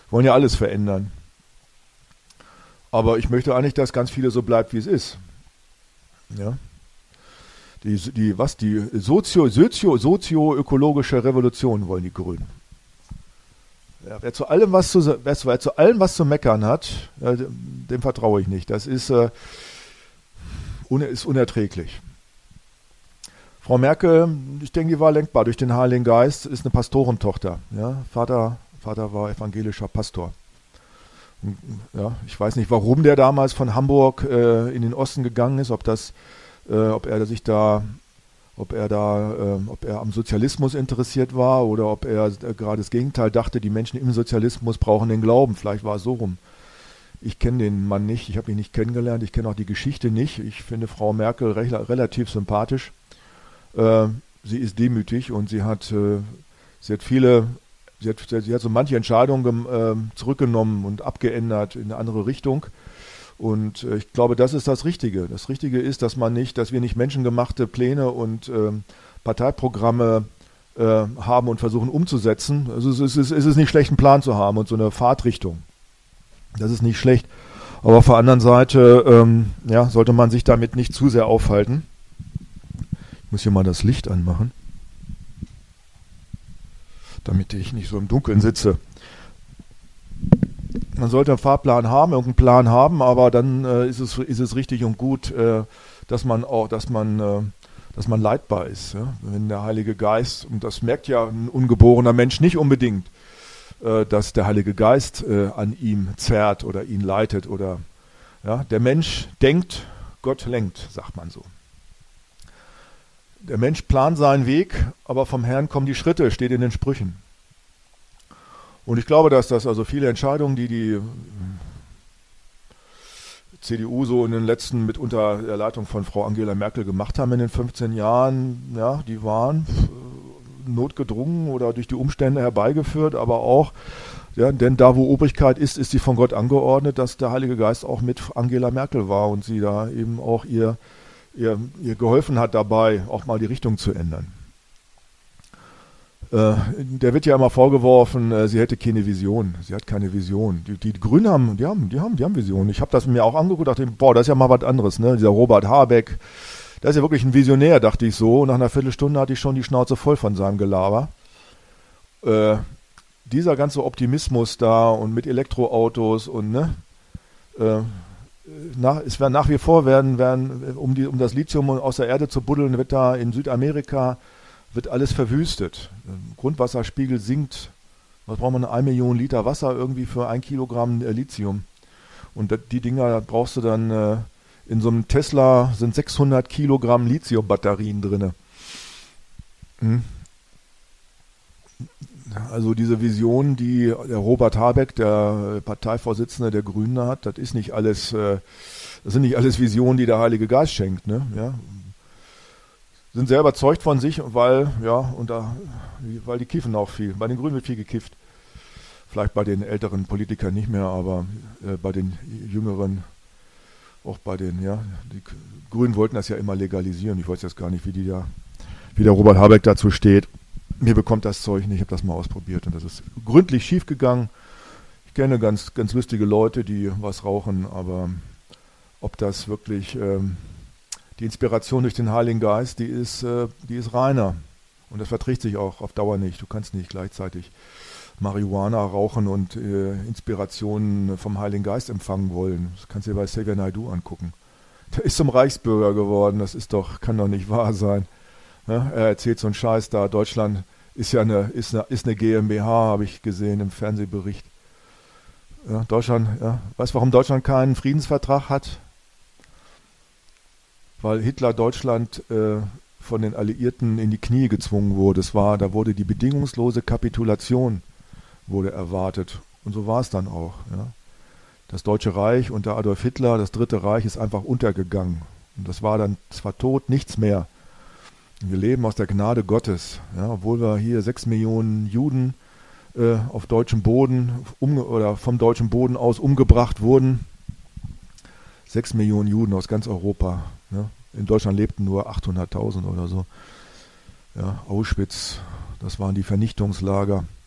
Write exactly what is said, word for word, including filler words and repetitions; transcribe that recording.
wollen ja alles verändern. Aber ich möchte eigentlich, dass ganz viele so bleibt, wie es ist. Ja. Die, die, was, die Sozio, Sozio, sozio-ökologische Revolution wollen die Grünen. Ja, wer, zu allem, was zu, wer, wer zu allem was zu meckern hat, ja, dem, dem vertraue ich nicht. Das ist, äh, un, ist unerträglich. Frau Merkel, ich denke, die war lenkbar durch den Heiligen Geist, ist eine Pastorentochter. Ja? Vater, Vater war evangelischer Pastor. Und, ja, ich weiß nicht, warum der damals von Hamburg äh, in den Osten gegangen ist, ob das, äh, ob er sich da, ob er da, äh, ob er am Sozialismus interessiert war oder ob er äh, gerade das Gegenteil dachte, die Menschen im Sozialismus brauchen den Glauben. Vielleicht war es so rum. Ich kenne den Mann nicht, ich habe ihn nicht kennengelernt, ich kenne auch die Geschichte nicht. Ich finde Frau Merkel re- relativ sympathisch. Äh, sie ist demütig und sie hat, äh, sie hat viele, sie hat, sie hat so manche Entscheidungen äh, zurückgenommen und abgeändert in eine andere Richtung. Und äh, ich glaube, das ist das Richtige. Das Richtige ist, dass man nicht, dass wir nicht menschengemachte Pläne und äh, Parteiprogramme äh, haben und versuchen umzusetzen. Also es ist, es ist nicht schlecht, einen Plan zu haben und so eine Fahrtrichtung. Das ist nicht schlecht. Aber auf der anderen Seite ähm, ja, sollte man sich damit nicht zu sehr aufhalten. Ich muss hier mal das Licht anmachen, damit ich nicht so im Dunkeln sitze. Man sollte einen Fahrplan haben, irgendeinen Plan haben, aber dann äh, ist es, ist es richtig und gut, äh, dass man auch, dass man, äh, dass man leitbar ist. Ja? Wenn der Heilige Geist, und das merkt ja ein ungeborener Mensch nicht unbedingt, äh, dass der Heilige Geist äh, an ihm zerrt oder ihn leitet oder ja, der Mensch denkt, Gott lenkt, sagt man so. Der Mensch plant seinen Weg, aber vom Herrn kommen die Schritte, steht in den Sprüchen. Und ich glaube, dass das also viele Entscheidungen, die die C D U so in den letzten, mit unter der Leitung von Frau Angela Merkel gemacht haben in den fünfzehn Jahren, ja, die waren notgedrungen oder durch die Umstände herbeigeführt, aber auch, ja, denn da, wo Obrigkeit ist, ist sie von Gott angeordnet, dass der Heilige Geist auch mit Angela Merkel war und sie da eben auch ihr Ihr, ihr geholfen hat dabei, auch mal die Richtung zu ändern. Äh, der wird ja immer vorgeworfen, äh, sie hätte keine Vision. Sie hat keine Vision. Die, die Grünen haben, die haben, die haben, die haben Visionen. Ich habe das mir auch angeguckt, dachte, boah, das ist ja mal was anderes. Ne? Dieser Robert Habeck, der ist ja wirklich ein Visionär, dachte ich so. Und nach einer Viertelstunde hatte ich schon die Schnauze voll von seinem Gelaber. Äh, dieser ganze Optimismus da und mit Elektroautos und ne, äh, Nach, es werden nach wie vor werden, werden um, die, um das Lithium aus der Erde zu buddeln, wird da in Südamerika wird alles verwüstet. Grundwasserspiegel sinkt. Was braucht man? Eine Million Liter Wasser irgendwie für ein Kilogramm äh, Lithium. Und das, die Dinger brauchst du dann äh, in so einem Tesla sind sechshundert Kilogramm Lithium-Batterien drin. Hm. Also diese Vision, die der Robert Habeck, der Parteivorsitzende der Grünen hat, das ist nicht alles, das sind nicht alles Visionen, die der Heilige Geist schenkt, ne? Ja. Sind sehr überzeugt von sich, weil, ja, und da, weil die kiffen auch viel. Bei den Grünen wird viel gekifft. Vielleicht bei den älteren Politikern nicht mehr, aber äh, bei den jüngeren, auch bei den, ja, die Grünen wollten das ja immer legalisieren. Ich weiß jetzt gar nicht, wie die da, wie der Robert Habeck dazu steht. Mir bekommt das Zeug nicht, ich habe das mal ausprobiert und das ist gründlich schief gegangen. Ich kenne ganz, ganz lustige Leute, die was rauchen, aber ob das wirklich, ähm, die Inspiration durch den Heiligen Geist, die ist, äh, die ist reiner und das verträgt sich auch auf Dauer nicht. Du kannst nicht gleichzeitig Marihuana rauchen und äh, Inspirationen vom Heiligen Geist empfangen wollen. Das kannst du dir bei Xavier Naidoo angucken. Der ist zum Reichsbürger geworden, das ist doch, kann doch nicht wahr sein. Ja, er erzählt so einen Scheiß da, Deutschland ist ja eine, ist eine, ist eine GmbH, habe ich gesehen im Fernsehbericht. Ja, Deutschland, ja, weißt du, warum Deutschland keinen Friedensvertrag hat? Weil Hitler Deutschland äh, von den Alliierten in die Knie gezwungen wurde. Es war, da wurde die bedingungslose Kapitulation wurde erwartet. Und so war es dann auch. Ja. Das Deutsche Reich unter Adolf Hitler, das Dritte Reich, ist einfach untergegangen. Und das war dann, es war tot, nichts mehr. Wir leben aus der Gnade Gottes, ja, obwohl wir hier sechs Millionen Juden äh, auf deutschem Boden um, oder vom deutschen Boden aus umgebracht wurden. Sechs Millionen Juden aus ganz Europa. Ja. In Deutschland lebten nur achthunderttausend oder so. Ja, Auschwitz, das waren die Vernichtungslager.